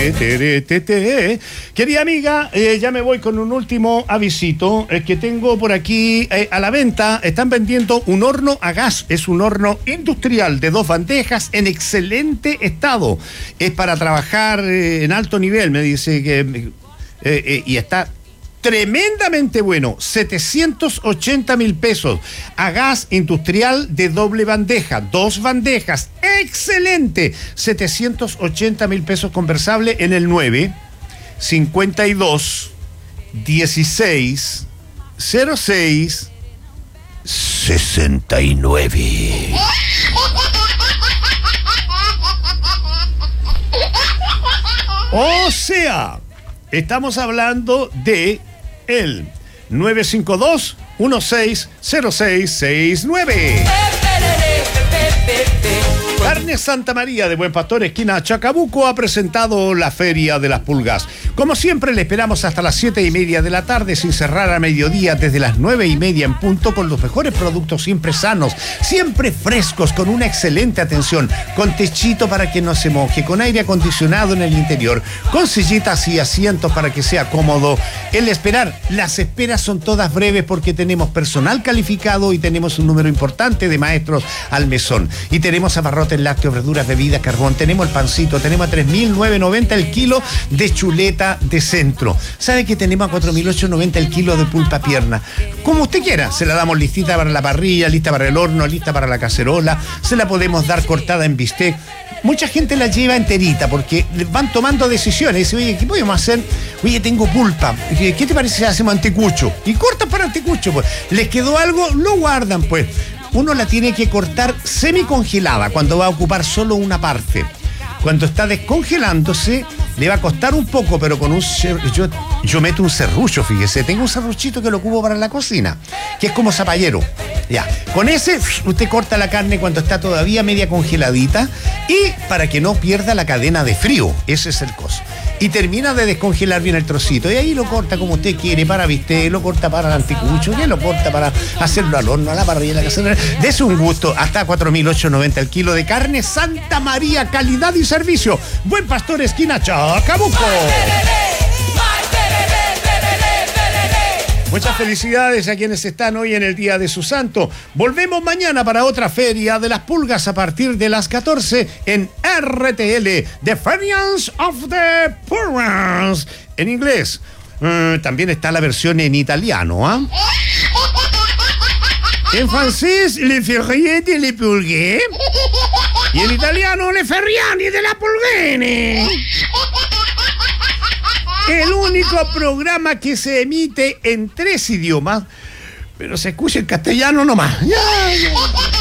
Querida amiga, ya me voy con un último avisito que tengo por aquí a la venta. Están vendiendo un horno a gas. Es un horno industrial de 2 bandejas en excelente estado. Es para trabajar en alto nivel, me dice que... y está tremendamente bueno. 780.000 pesos a gas industrial de doble bandeja, 2 bandejas, excelente. 780.000 pesos, conversable en el 952 16 06 69. O sea, estamos hablando de el 952-160669. Carne Santa María de Buen Pastor, esquina Chacabuco, ha presentado la Feria de las Pulgas. Como siempre, le esperamos hasta las 7:30 de la tarde, sin cerrar a mediodía, desde las 9:30 en punto, con los mejores productos, siempre sanos, siempre frescos, con una excelente atención, con techito para que no se moje, con aire acondicionado en el interior, con sillitas y asientos para que sea cómodo el esperar. Las esperas son todas breves porque tenemos personal calificado y tenemos un número importante de maestros al mesón. Y tenemos abarrotes, lácteos, verduras, bebidas, carbón, tenemos el pancito, tenemos a 3.990 el kilo de chuleta de centro. ¿Sabe que tenemos a 4.890 el kilo de pulpa pierna? Como usted quiera, se la damos listita para la parrilla, lista para el horno, lista para la cacerola, se la podemos dar cortada en bistec. Mucha gente la lleva enterita porque van tomando decisiones. Dice, oye, ¿qué podemos hacer? Oye, tengo pulpa. ¿Qué te parece si hacemos anticucho? Y cortan para anticucho, pues. ¿Les quedó algo? Lo guardan, pues. Uno la tiene que cortar semicongelada cuando va a ocupar solo una parte. Cuando está descongelándose, le va a costar un poco, pero con un... Yo meto un serrucho, fíjese. Tengo un serruchito que lo ocupo para la cocina, que es como zapallero. Ya, con ese usted corta la carne cuando está todavía media congeladita y para que no pierda la cadena de frío. Ese es el coso. Y termina de descongelar bien el trocito. Y ahí lo corta como usted quiere, para bistec, lo corta para el anticucho, que lo corta para hacerlo al horno, a la parrilla, a la cacerola. Dese un gusto, hasta 4.890 el kilo de carne Santa María, calidad y servicio. Buen Pastor, esquina Chacabuco. Muchas felicidades a quienes están hoy en el Día de su Santo. Volvemos mañana para otra Feria de las Pulgas a partir de las 14 en RTL, The Ferians of the Pulgas, en inglés. También está la versión en italiano, ¿ah? En francés, Le Ferie de le Pulgue. Y en italiano, Le Ferriani de la Pulguene. El único programa que se emite en 3 idiomas, pero se escucha en castellano nomás. Ya.